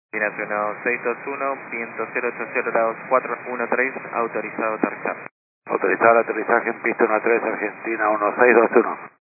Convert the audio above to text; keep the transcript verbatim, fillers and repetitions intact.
Argentina seis dos uno, viento cero ocho cero grados cuatro uno tres, autorizado aterrizar. Autorizado el aterrizaje en pista uno tres, Argentina uno seis dos uno.